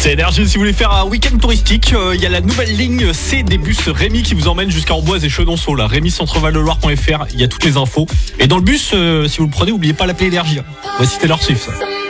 C'est Énergie. Si vous voulez faire un week-end touristique, il y a la nouvelle ligne C des bus Rémi qui vous emmène jusqu'à Amboise et Chenonceau. Là, rémi-centreval-de-loire.fr, il y a toutes les infos. Et dans le bus, si vous le prenez, n'oubliez pas l'appeler Énergie. Voici Taylor Swift.